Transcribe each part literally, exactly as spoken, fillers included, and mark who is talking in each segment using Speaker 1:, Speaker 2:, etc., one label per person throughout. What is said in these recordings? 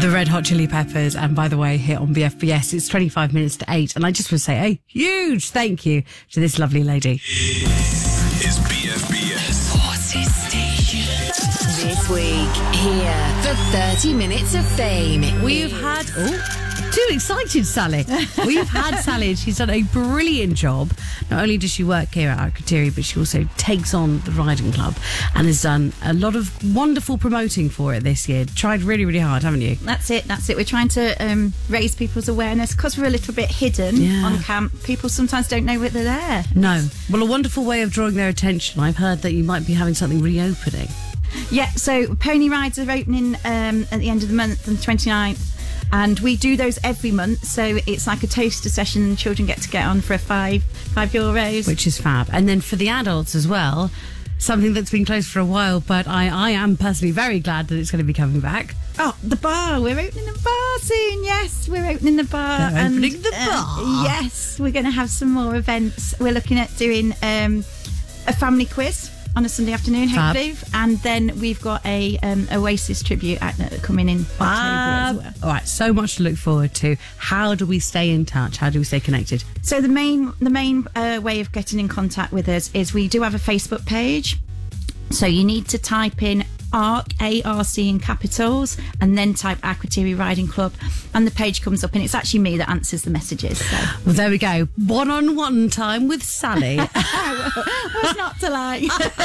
Speaker 1: The Red Hot Chili Peppers, and by the way, here on B F B S, it's twenty-five minutes to eight, and I just want to say a huge thank you to this lovely lady.
Speaker 2: Is B F B S Forces Station.
Speaker 3: This week, here for thirty minutes of fame.
Speaker 1: We've had... Oh, too excited, Sally. We've had Sally, and she's done a brilliant job. Not only does she work here at Akrotiri, but she also takes on the riding club and has done a lot of wonderful promoting for it this year. Tried really, really hard, haven't you?
Speaker 4: That's it, that's it. We're trying to um, raise people's awareness because we're a little bit hidden
Speaker 1: Yeah.
Speaker 4: on camp. People sometimes don't know that they're there.
Speaker 1: No. Well, a wonderful way of drawing their attention. I've heard that you might be having something reopening.
Speaker 4: Yeah, so pony rides are opening um, at the end of the month on the twenty-ninth. And we do those every month, so it's like a toaster session and children get to get on for a five, five euros.
Speaker 1: Which is fab. And then for the adults as well, something that's been closed for a while, but I, I am personally very glad that it's going to be coming back.
Speaker 4: Oh, the bar. We're opening the bar soon. Yes, we're opening the bar.
Speaker 1: They're opening
Speaker 4: and,
Speaker 1: the bar.
Speaker 4: Uh, yes, we're going to have some more events. We're looking at doing um, a family quiz on a Sunday afternoon,
Speaker 1: Fab.
Speaker 4: hopefully. And then we've got a um, Oasis tribute act coming in October as well.
Speaker 1: All right, so much to look forward to. How do we stay in touch? How do we stay connected?
Speaker 4: So the main the main uh, way of getting in contact with us is we do have a Facebook page. So you need to type in ARC, A R C in capitals, and then type Akrotiri Riding Club, and the page comes up, and it's actually me that answers the messages. So.
Speaker 1: Well, there we go. One-on-one time with Sally.
Speaker 4: What's not to like?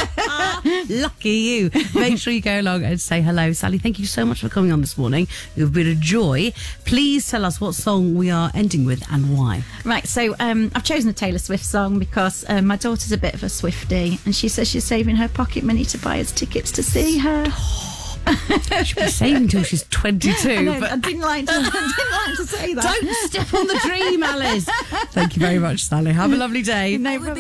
Speaker 1: Lucky you. Make sure you go along and say hello. Sally, thank you so much for coming on this morning. You've been a joy. Please tell us what song we are ending with and why.
Speaker 4: Right, so um, I've chosen a Taylor Swift song because um, my daughter's a bit of a Swiftie, and she says she's saving her pocket money to buy us tickets to see her.
Speaker 1: She'll be saving until she's twenty-two.
Speaker 4: I, know,
Speaker 1: but
Speaker 4: I didn't like to. I didn't like to say that.
Speaker 1: don't step on the dream, Alice. Thank you very much, Sally. Have a lovely day.
Speaker 4: No problem.